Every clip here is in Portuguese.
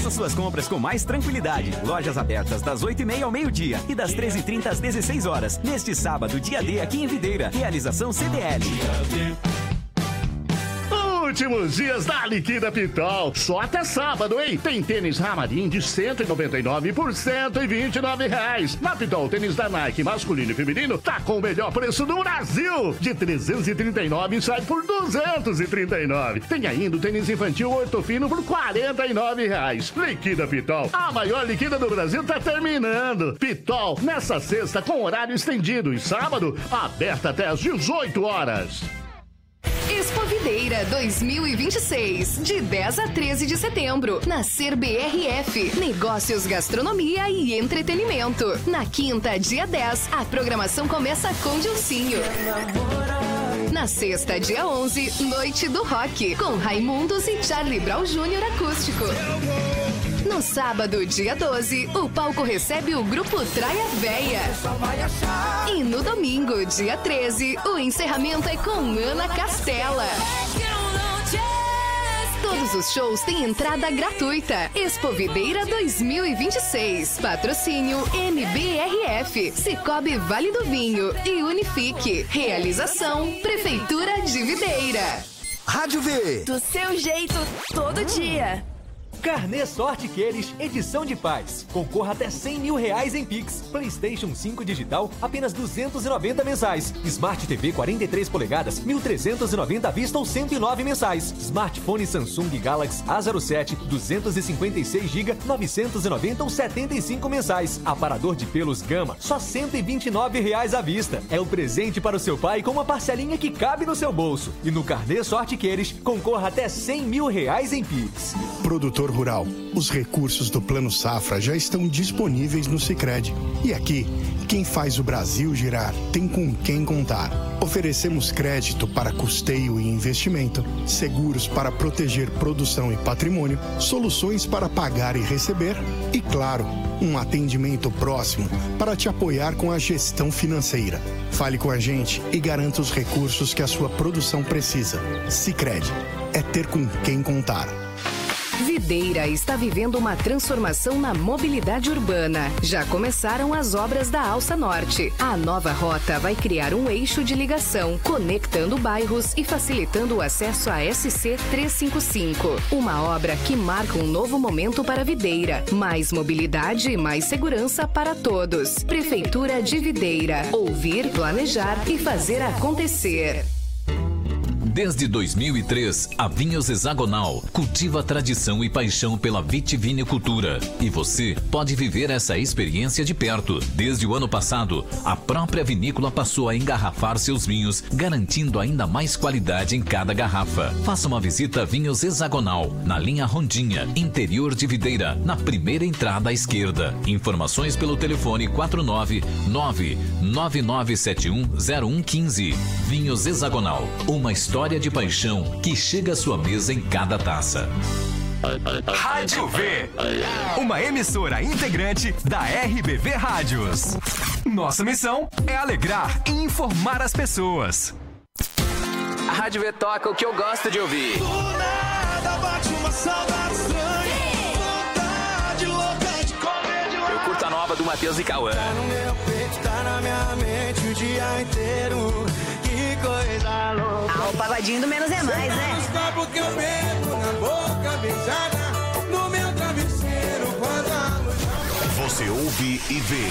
Faça suas compras com mais tranquilidade. Lojas abertas das 8h30 ao meio-dia e das 13h30 às 16 horas. Neste sábado, dia D, aqui em Videira. Realização CDL. Últimos dias da Liquida Pitol. Só até sábado, hein? Tem tênis Ramarim de 199 por R$129. Na Pitol, tênis da Nike masculino e feminino tá com o melhor preço do Brasil. De 339 sai por 239. Tem ainda o tênis infantil ortofino por R$49. Liquida Pitol. A maior liquida do Brasil tá terminando. Pitol, nessa sexta com horário estendido e sábado, aberta até às 18 horas. Expo Videira 2026, de 10 a 13 de setembro, na Ser BRF, Negócios, Gastronomia e Entretenimento. Na quinta, dia 10, a programação começa com Dilcinho. Na sexta, dia 11, Noite do Rock, com Raimundos e Charlie Brown Jr. acústico. No sábado, dia 12, o palco recebe o grupo Traia Véia. E no domingo, dia 13, o encerramento é com Ana Castela. Todos os shows têm entrada gratuita. Expo Videira 2026. Patrocínio MBRF, Cicobi Vale do Vinho e Unifique. Realização Prefeitura de Videira. Rádio V. Do seu jeito, todo dia. Carnê Sorte Queres, edição de paz. Concorra até R$100 mil em Pix. PlayStation 5 digital, apenas 290 mensais. Smart TV 43 polegadas, 1.390 à vista ou 109 mensais. Smartphone Samsung Galaxy A07, 256 GB, 990 ou 75 mensais. Aparador de pelos Gama, só R$129 à vista. É o presente para o seu pai com uma parcelinha que cabe no seu bolso. E no Carnê Sorte Queres, concorra até R$100 mil em Pix. Produtor rural, os recursos do Plano Safra já estão disponíveis no Sicredi. E aqui, quem faz o Brasil girar tem com quem contar. Oferecemos crédito para custeio e investimento, seguros para proteger produção e patrimônio, soluções para pagar e receber e, claro, um atendimento próximo para te apoiar com a gestão financeira. Fale com a gente e garanta os recursos que a sua produção precisa. Sicredi, é ter com quem contar. Videira está vivendo uma transformação na mobilidade urbana. Já começaram as obras da Alça Norte. A nova rota vai criar um eixo de ligação, conectando bairros e facilitando o acesso à SC 355. Uma obra que marca um novo momento para Videira. Mais mobilidade e mais segurança para todos. Prefeitura de Videira. Ouvir, planejar e fazer acontecer. Desde 2003, a Vinhos Hexagonal cultiva tradição e paixão pela vitivinicultura. E você pode viver essa experiência de perto. Desde o ano passado, a própria vinícola passou a engarrafar seus vinhos, garantindo ainda mais qualidade em cada garrafa. Faça uma visita a Vinhos Hexagonal, na linha Rondinha, interior de Videira, na primeira entrada à esquerda. Informações pelo telefone 499-9971-0115. Vinhos Hexagonal, uma história de paixão que chega à sua mesa em cada taça. Rádio V, uma emissora integrante da RBV Rádios. Nossa missão é alegrar e informar as pessoas. A Rádio V toca o que eu gosto de ouvir. Do nada bate uma saudade estranha, vontade louca de correr de lá. Eu curto a nova do Matheus e Cauã. Tá no meu peito, tá na minha mente o dia inteiro. Que coisa louca. Ah, o pagodinho do menos é mais, né? Os copos que eu bebo na boca beijada, no meu travesseiro quando a luz. Você ouve e vê.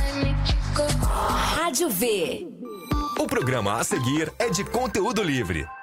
Rádio V. O programa a seguir é de conteúdo livre.